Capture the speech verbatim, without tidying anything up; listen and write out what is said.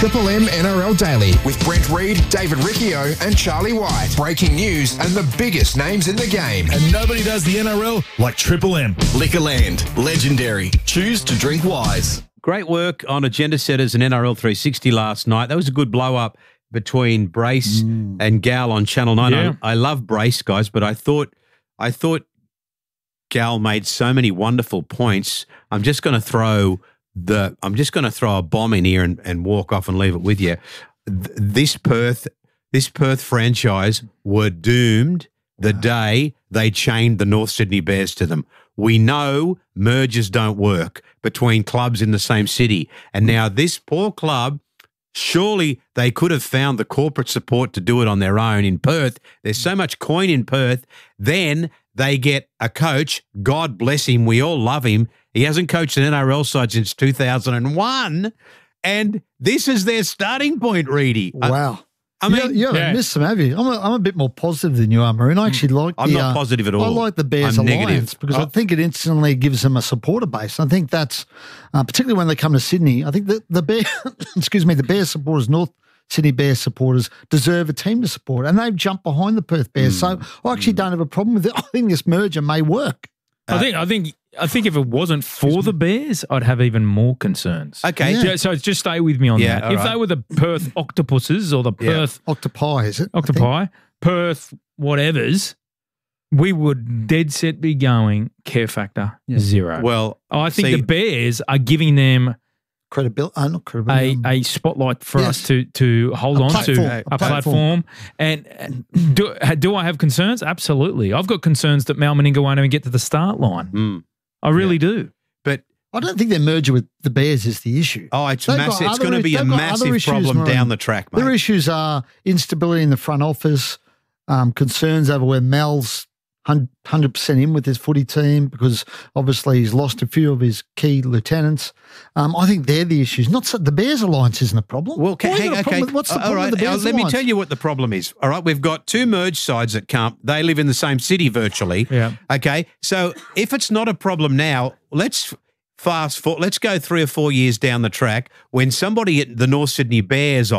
Triple M N R L Daily with Brent Reed, David Riccio and Charlie White. Breaking news and the biggest names in the game. And nobody does the N R L like Triple M. Liquorland, legendary. Choose to drink wise. Great work on Agenda Setters and N R L three sixty last night. That was a good blow-up between Brace mm. and Gal on Channel nine. Yeah. I, I love Brace, guys, but I thought I thought Gal made so many wonderful points. I'm just going to throw the I'm just going to throw a bomb in here and, and walk off and leave it with you. Th- This Perth, this Perth franchise were doomed the day they chained the North Sydney Bears to them. We know mergers don't work between clubs in the same city. And now this poor club, surely they could have found the corporate support to do it on their own in Perth. There's so much coin in Perth. Then they get a coach. God bless him. We all love him. He hasn't coached an N R L side since two thousand one. And this is their starting point, Reedy. Wow. I mean, you, you haven't yeah. missed some, have you? I'm a, I'm a bit more positive than you are, Maroon. I actually like I'm the, not uh, positive at all. I like the Bears I'm alliance negative. because Oh. I think it instantly gives them a supporter base. I think that's, uh, particularly when they come to Sydney, I think that the Bear, excuse me, the Bears supporters, North Sydney Bears supporters deserve a team to support, and they've jumped behind the Perth Bears. Mm. So I actually mm. don't have a problem with it. I think this merger may work. I think I think I think if it wasn't for the Bears, I'd have even more concerns. Okay. Yeah. Yeah, so just stay with me on Yeah, that. all If right. they were the Perth Octopuses or the Yeah. Perth Octopi, is it? I think. Octopi, Perth whatevers, we would dead set be going care factor zero. Well, I think see- the Bears are giving them Credibility, uh, not credibility. a, a spotlight for Yes. us to to hold A on platform, to, a a platform. platform. And uh, do, do I have concerns? Absolutely. I've got concerns that Mal Meninga won't even get to the start line. Mm. I really do. But I don't think their merger with the Bears is the issue. oh, it's They've got massive. It's other going to be is- a they've got other massive issues, problem Maroon. down the track, mate. Their issues are instability in the front office, um, concerns over where Mel's one hundred percent in with his footy team because obviously he's lost a few of his key lieutenants. Um, I think they're the issues. Not so, the Bears alliance isn't a problem. Well, ca- Why you hang, got a okay. problem with- What's the Uh, problem all with the right. Bears Uh, let me alliance? tell you what the problem is. All right, we've got two merged sides at Camp. They live in the same city virtually. Yeah. Okay, so if it's not a problem now, let's fast forward. Let's go three or four years down the track when somebody at the North Sydney Bears